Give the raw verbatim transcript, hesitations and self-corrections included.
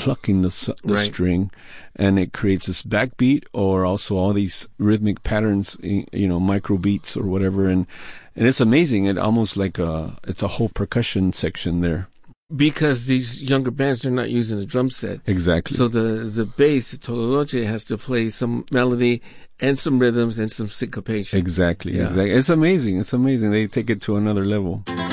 plucking the, the Right. string, and it creates this backbeat or also all these rhythmic patterns, you know, micro beats or whatever. And, and it's amazing. It almost like a, it's a whole percussion section there. Because these younger bands, they're not using a drum set. Exactly. So the, the bass, the Tololoche, has to play some melody and some rhythms and some syncopation. Exactly. Yeah. Exactly. It's amazing. It's amazing. They take it to another level.